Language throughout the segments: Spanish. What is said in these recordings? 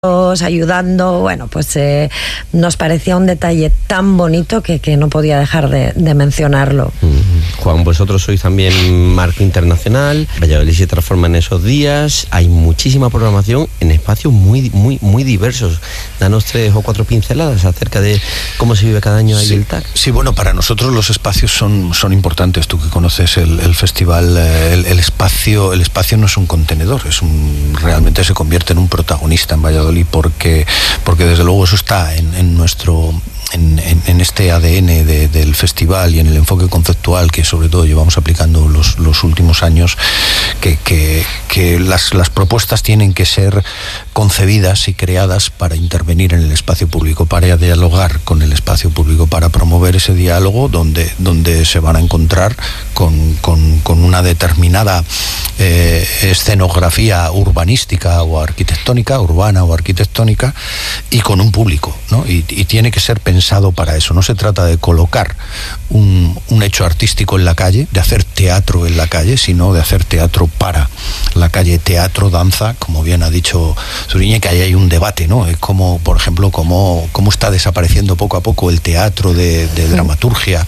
ayudando, bueno, pues nos parecía un detalle tan bonito que no podía dejar de mencionarlo. Juan, vosotros sois también marco internacional, Valladolid se transforma en esos días, hay muchísima programación en espacios muy diversos. Danos 3 o 4 pinceladas acerca de cómo se vive cada año ahí el TAC. Sí, bueno, para nosotros los espacios son importantes. Tú que conoces el festival, el espacio no es un contenedor, realmente se convierte en un protagonista en Valladolid, porque desde luego eso está en nuestro... En este ADN del festival y en el enfoque conceptual que sobre todo llevamos aplicando los últimos años, que las propuestas tienen que ser concebidas y creadas para intervenir en el espacio público, para dialogar con el espacio público, para promover ese diálogo donde se van a encontrar con una determinada escenografía urbanística o arquitectónica, urbana o arquitectónica, y con un público, ¿no? Y tiene que ser pensado para eso. No se trata de colocar un hecho artístico en la calle, de hacer teatro en la calle, sino de hacer teatro para la calle, teatro, danza, como bien ha dicho Zuriñe, que ahí hay un debate, ¿no? Es como, por ejemplo, cómo está desapareciendo poco a poco el teatro de dramaturgia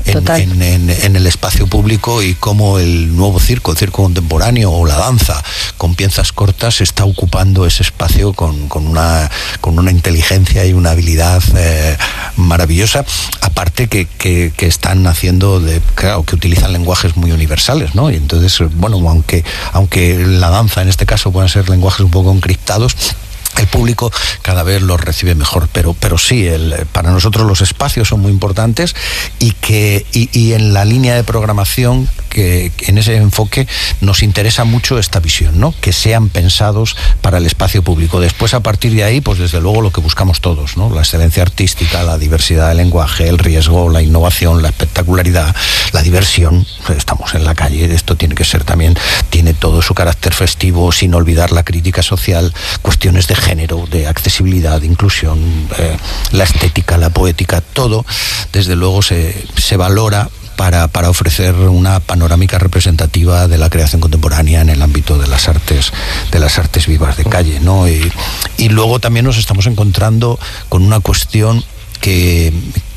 en el espacio público, y cómo el nuevo circo, el circo contemporáneo o la danza con piezas cortas está ocupando ese espacio con una inteligencia y una habilidad maravillosa, aparte que están haciendo que utilizan lenguajes muy universales, ¿no? Y entonces, bueno, aunque la danza en este caso puedan ser lenguajes un poco encriptados, el público cada vez los recibe mejor, pero sí, para nosotros los espacios son muy importantes, y en la línea de programación, que en ese enfoque nos interesa mucho esta visión, ¿no? Que sean pensados para el espacio público. Después, a partir de ahí, pues desde luego lo que buscamos todos, ¿no? La excelencia artística, la diversidad del lenguaje, el riesgo, la innovación, la espectacularidad, la diversión. Estamos en la calle, esto tiene que ser también, tiene todo su carácter festivo, sin olvidar la crítica social, cuestiones de género, de accesibilidad, de inclusión, la estética, la poética, todo desde luego se valora para ofrecer una panorámica representativa de la creación contemporánea en el ámbito de las artes vivas de calle, ¿no? Y luego también nos estamos encontrando con una cuestión que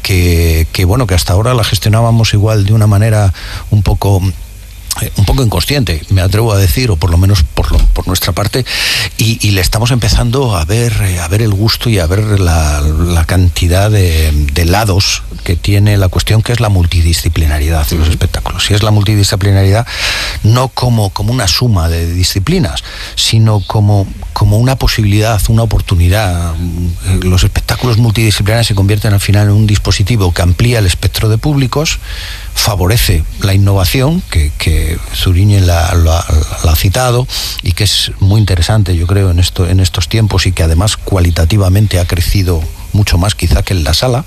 hasta ahora la gestionábamos igual de una manera un poco inconsciente, me atrevo a decir, o por lo menos por nuestra parte, y le estamos empezando a ver el gusto y a ver la cantidad de lados que tiene la cuestión, que es la multidisciplinariedad de los espectáculos. Y es la multidisciplinariedad no como una suma de disciplinas, sino como una posibilidad, una oportunidad. Los espectáculos multidisciplinarios se convierten al final en un dispositivo que amplía el espectro de públicos, favorece la innovación, que Zuriñe la ha citado, y que es muy interesante, yo creo, en estos tiempos, y que además cualitativamente ha crecido mucho más quizá que en la sala,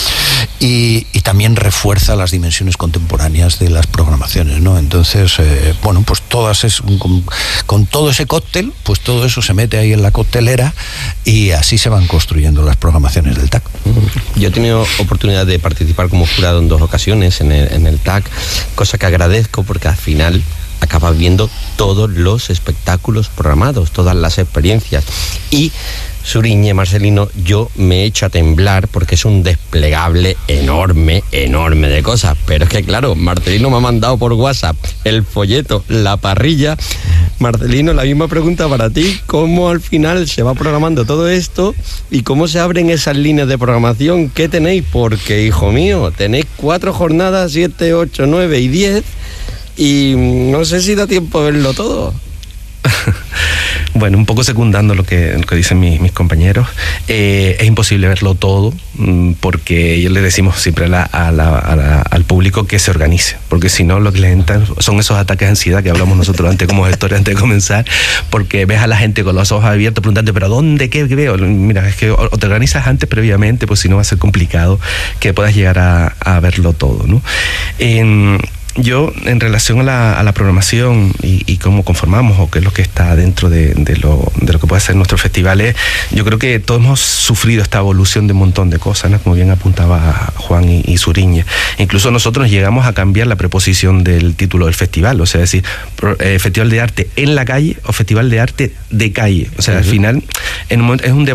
y también refuerza las dimensiones contemporáneas de las programaciones, ¿no? Entonces, pues con todo ese cóctel, pues todo eso se mete ahí en la coctelera, y así se van construyendo las programaciones del TAC. Yo he tenido oportunidad de participar como jurado en 2 ocasiones en el TAC, cosa que agradezco, porque al final acabas viendo todos los espectáculos programados, todas las experiencias. Y Zuriñe, Marcelino, yo me echo a temblar porque es un desplegable enorme de cosas. Pero es que, claro, Marcelino me ha mandado por WhatsApp el folleto, la parrilla. Marcelino, la misma pregunta para ti. ¿Cómo al final se va programando todo esto y cómo se abren esas líneas de programación? ¿Qué tenéis? Porque, hijo mío, tenéis 4 jornadas, 7, 8, 9 y 10, y no sé si da tiempo de verlo todo. Bueno, un poco secundando lo que dicen mis compañeros, es imposible verlo todo, porque le decimos siempre al público que se organice, porque si no, lo que les entran son esos ataques de ansiedad que hablamos nosotros antes como gestores, antes de comenzar, porque ves a la gente con los ojos abiertos preguntando, ¿pero dónde? ¿Qué veo? Mira, es que o te organizas antes previamente, pues si no va a ser complicado que puedas llegar a verlo todo, ¿no? yo en relación a la programación y cómo conformamos o qué es lo que está dentro de lo que puede ser nuestros festivales, yo creo que todos hemos sufrido esta evolución de un montón de cosas, ¿no? Como bien apuntaba Juan y Suriñe. Incluso nosotros llegamos a cambiar la preposición del título del festival, o sea, es decir, Festival de Arte en la calle o Festival de Arte de calle. O sea, al final es un debate